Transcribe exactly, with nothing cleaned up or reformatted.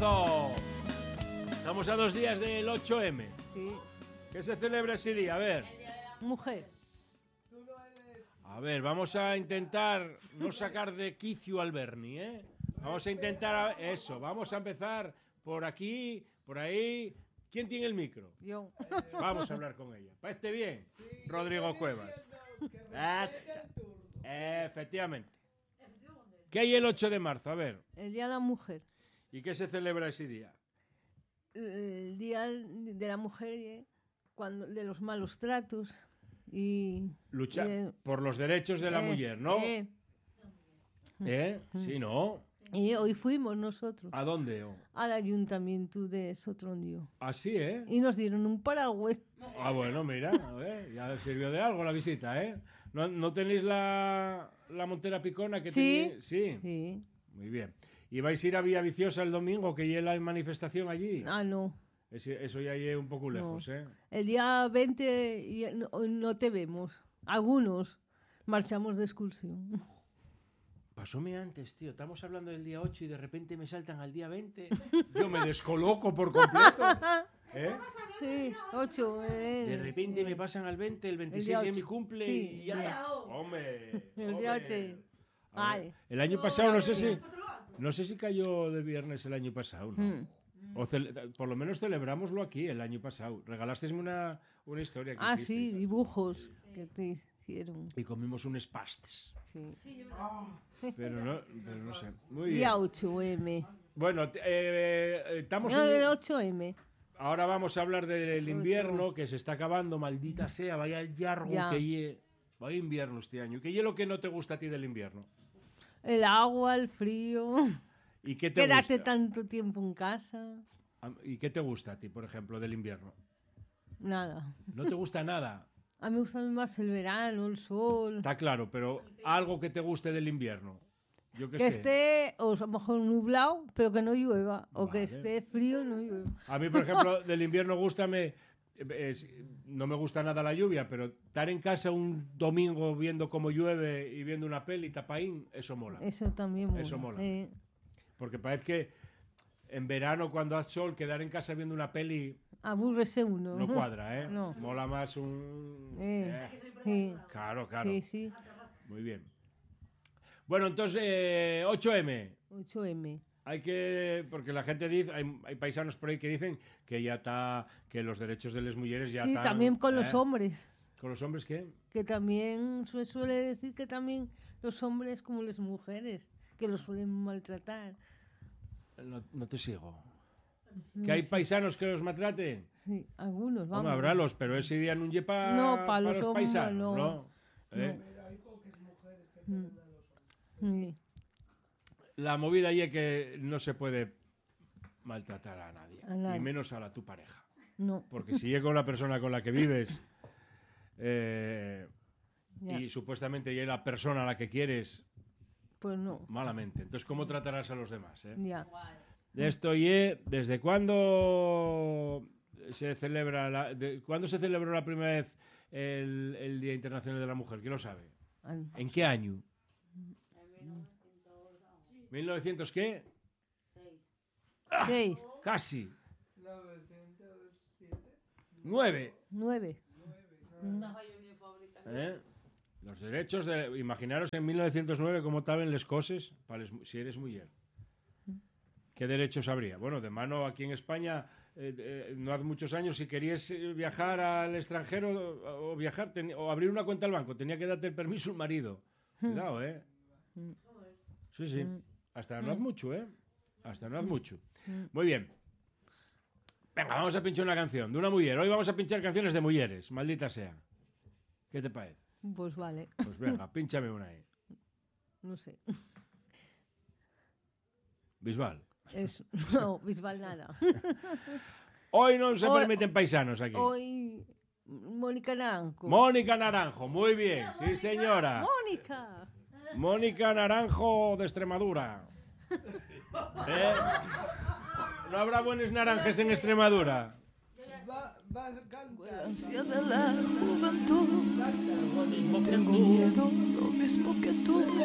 marzo. Estamos a dos días del ocho eme. Sí. ¿Qué se celebra ese día? A ver. Mujer. A ver, vamos a intentar no sacar de quicio al Berni, ¿eh? Vamos a intentar eso. Vamos a empezar por aquí, por ahí. ¿Quién tiene el micro? Yo. Vamos a hablar con ella. ¿Parece bien? Rodrigo Cuevas. Ah, efectivamente. ¿Qué hay el ocho de marzo? A ver. El Día de la Mujer. ¿Y qué se celebra ese día? El Día de la Mujer, eh, cuando, de los malos tratos. Y Luchar eh, por los derechos de la eh, mujer, ¿no? Eh, ¿Eh? Sí, ¿no? y hoy fuimos nosotros ¿A dónde? Oh? al ayuntamiento de Sotrondio. Así, ¿eh? Y nos dieron un paraguas. Ah, bueno, mira, a ver, ya sirvió de algo la visita, ¿eh? ¿No, no tenéis la, la montera picona que Sí. tenéis? Sí. Sí. Muy bien. ¿Y vais a ir a Villaviciosa el domingo, que ya la manifestación allí? Ah, no. Ese- eso ya es un poco lejos, No. ¿eh? El día veinte y- no, no te vemos. Algunos marchamos de excursión. Pasóme antes, tío. Estamos hablando del día ocho y de repente me saltan al día veinte. Yo me descoloco por completo. ¿Eh? Sí, ocho. Eh, De repente me pasan al veinte, el veintiséis día es mi ocho. cumple Sí, y ya ya. está. Hombre. El día hombre. ocho. A ver, Ay. el año pasado no sé si no sé si cayó de viernes el año pasado, ¿no? Mm. O cele- por lo menos celebrámoslo aquí el año pasado. Regalasteis una, una historia que Ah, sí, hicisteis. dibujos que te hicieron. Y comimos unos pastes. Sí. Pero no, pero no sé. Muy bien. Día ocho eme. Bueno, t- eh, eh, estamos No, en- el ocho eme. ahora vamos a hablar del invierno que se está acabando, maldita sea, vaya yargo Ya. que lle. Vaya invierno este año. ¿Qué es lo que no te gusta a ti del invierno? El agua, el frío. ¿Y qué te Quédate gusta? tanto tiempo en casa. ¿Y qué te gusta a ti, por ejemplo, del invierno? Nada. ¿No te gusta nada? A mí me gusta más el verano, el sol. Está claro, pero algo que te guste del invierno. Yo qué Que sé. esté, o a lo mejor nublado, pero que no llueva. O que Vale. esté frío y no llueva. A mí, por ejemplo, del invierno gústame, es- no me gusta nada la lluvia, pero estar en casa un domingo viendo cómo llueve y viendo una peli, tapaín, eso mola. Eso también mola. Eso mola. Eh, Porque parece que en verano, cuando hace sol, quedar en casa viendo una peli Abúrrese uno. no cuadra, ¿eh? No. Mola más un... Eh, eh, sí, Claro, claro. sí, sí. Muy bien. Bueno, entonces, eh, ocho eme. ocho eme. Hay que, porque la gente dice, hay, hay paisanos por ahí que dicen que ya está, que los derechos de las mujeres ya Sí, están... también con los ¿eh? hombres. ¿Con los hombres qué? Que también se suele decir que también los hombres como las mujeres, que los suelen maltratar. No, no te sigo. No ¿Que hay sé. paisanos que los maltraten? Sí, algunos, vamos. Hombre, habrálos, pero ese día no es para No, pa los los hombres, paisanos, no. ¿no? ¿Eh? Mm. Sí. La movida ahí es que no se puede maltratar a nadie, A nadie. ni menos a la tu pareja. No, Porque si llega con la persona con la que vives eh, ya. y supuestamente ya es la persona a la que quieres, Pues no, malamente. Entonces, ¿cómo tratarás a los demás? Eh? ya. De esto y ¿desde cuándo se celebra la, de, ¿cuándo se celebró la primera vez el, el Día Internacional de la Mujer? ¿Quién lo sabe? An- ¿En qué año? ¿mil novecientos qué? Seis, Casi. Nueve. nueve. ¿Eh? Los derechos de... Imaginaros en mil novecientos nueve cómo estaban las cosas para les- si eres mujer. ¿Qué derechos habría? Bueno, de mano aquí en España, eh, eh, no hace muchos años, si querías eh, viajar al extranjero o, o viajar ten- o abrir una cuenta al banco, tenía que darte el permiso el marido. Cuidado, ¿eh? Sí, sí. Hasta no hace mucho, ¿eh? Hasta no hace mucho. Muy bien. Venga, vamos a pinchar una canción de una mujer. Hoy vamos a pinchar canciones de mujeres, maldita sea. ¿Qué te parece? Pues vale, Pues venga, pínchame una ahí. no sé. Bisbal. Es, no, Bisbal nada. Hoy no se Hoy- permiten paisanos aquí. Hoy, Mónica Naranjo. Mónica Naranjo, muy bien, sí señora. ¡Mónica! Mónica Naranjo de Extremadura. ¿Eh? ¿No habrá buenos naranjes en Extremadura? Ansia de la juventud, tengo miedo lo mismo que tú.